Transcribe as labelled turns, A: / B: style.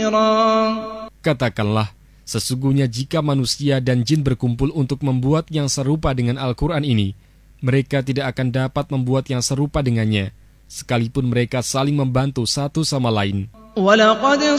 A: ذكرا.
B: Katakanlah, sesungguhnya jika manusia dan jin berkumpul untuk membuat yang serupa dengan Al-Quran ini, mereka tidak akan dapat membuat yang serupa dengannya, sekalipun mereka saling membantu satu sama lain.
A: وَلَقَدْ